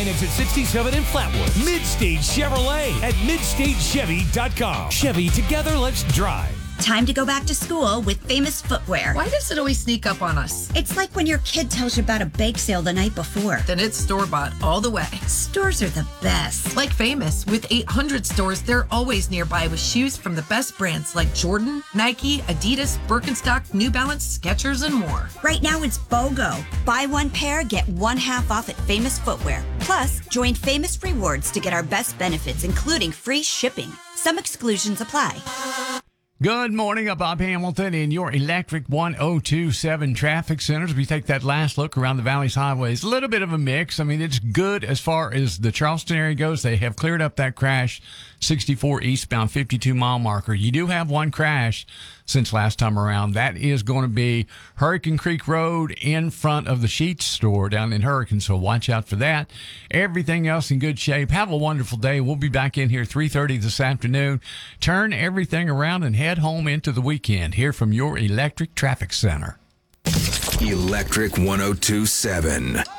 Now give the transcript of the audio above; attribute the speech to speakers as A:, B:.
A: Online exit 67 in Flatwood. Midstage Chevrolet at midstagechevy.com. Chevy, together, let's drive.
B: Time to go back to school with Famous Footwear.
C: Why does it always sneak up on us?
B: It's like when your kid tells you about a bake sale the night before.
C: Then it's store-bought all the way.
B: Stores are the best.
C: Like Famous, with 800 stores, they're always nearby with shoes from the best brands like Jordan, Nike, Adidas, Birkenstock, New Balance, Skechers, and more.
B: Right now it's BOGO. Buy one pair, get one half off at Famous Footwear. Plus, join Famous Rewards to get our best benefits, including free shipping. Some exclusions apply.
D: Good morning, I'm Bob Hamilton in your Electric 1027 traffic centers. We take that last look around the Valley's highways. A little bit of a mix. I mean, it's good as far as the Charleston area goes. They have cleared up that crash, 64 eastbound, 52-mile marker. You do have one crash since last time around. That is going to be Hurricane Creek Road in front of the Sheetz store down in Hurricane, so watch out for that. Everything else in good shape. Have a wonderful day. We'll be back in here 3:30 this afternoon. Turn everything around and head home into the weekend here from your Electric Traffic Center.
E: Electric 1027.